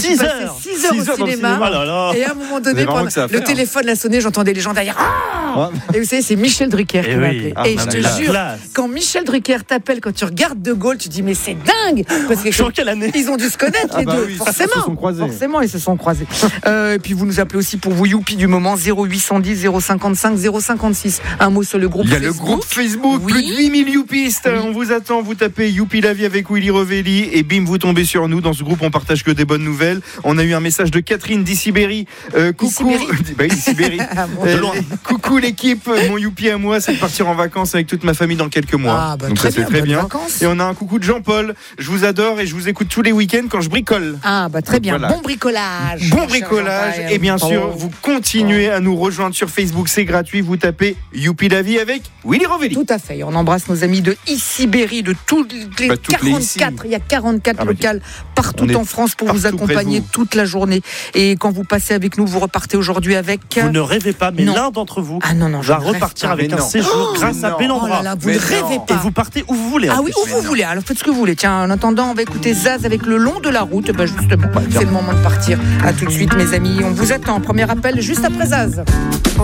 6 passé heures. 6 heures au cinéma. Oh là là. Et à un moment donné, vraiment pendant que ça à le faire. téléphone a sonné, j'entendais les gens derrière. Et vous savez, c'est Michel Drucker qui m'a appelé. Et je te jure, quand Michel Drucker t'appelle, quand tu regardes De Gaulle, tu dis mais c'est dingue. Parce que Je suis en quelle année? ils ont dû se connaître les deux, forcément. Ils se sont croisés. Forcément, ils se sont croisés. Et puis vous nous appelez aussi pour vos youpi du moment 0810 055 056. Un mot sur le groupe Il y a Facebook. le groupe Facebook, Oui. plus de 8000 youpistes. On vous attend, vous tapez Youpi la vie avec Willy Revelli et bim, vous tombez sur nous. Dans ce groupe, on partage que des bonnes nouvelles. On a eu un message de Catherine d'Issibéry. Coucou. Issibéry. Coucou l'équipe. Mon youpi à moi, c'est de partir en vacances avec toute ma famille dans quelques mois. Donc ça c'est très bien. Vacances. Et on a un coucou de Jean-Paul. Je vous adore et je vous écoute tous les week-ends quand je bricole. Très bien. Voilà. Bon bricolage. Bon bricolage. Et bien sûr, vous continuez à nous rejoindre sur Facebook. C'est gratuit. Vous tapez Youpi la vie avec Willy Revelli. Tout à fait. On embrasse nos amis de Issibéry, de toutes les 44. Il y a 44 locales partout en France pour vous accompagner toute la journée. Et quand vous passez avec nous, vous repartez aujourd'hui avec. Vous ne rêvez pas, mais l'un d'entre vous va repartir avec un séjour grâce à Bellambra. Vous ne rêvez pas. Et vous partez où vous voulez. Ah oui, où vous voulez. Alors faites ce que vous voulez. Tiens, en attendant, on va écouter Zaz avec Le long de la route. Justement, c'est le moment de partir. À tout de suite, mes amis. On vous attend. Premier appel juste après Zaz.